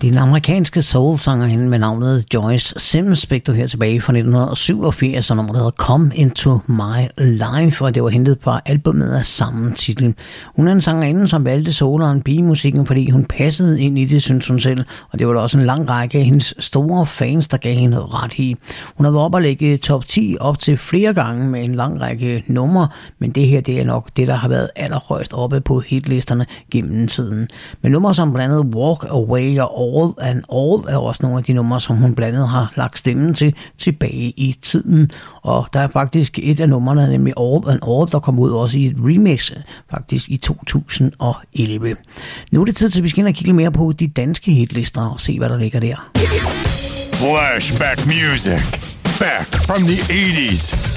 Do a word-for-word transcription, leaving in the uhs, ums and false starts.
Det er den amerikanske soul-sangerinde med navnet Joyce Sims, fik du her tilbage fra nitten syvogfirs, og nummeret hedder Come Into My Life, og det var hentet på albumet af samme titel. Hun er en sangerinde, som valgte soul og R and B-musikken, fordi hun passede ind i det, synes hun selv, og det var der også en lang række af hendes store fans, der gav hende ret i. Hun har været oppe at lægge top ti op til flere gange med en lang række numre, men det her, det er nok det, der har været allerhøjst oppe på hitlisterne gennem tiden. Men numre som blandt andet Walk Away og All and All er også nogle af de numre, som hun blandt andet har lagt stemmen til tilbage i tiden. Og der er faktisk et af numrene, nemlig All and All, der kom ud også i et remix faktisk i to tusind og elleve. Nu er det tid til, at vi skal ind og kigge mere på de danske hitlister og se, hvad der ligger der. Flashback music. Back from the eighties.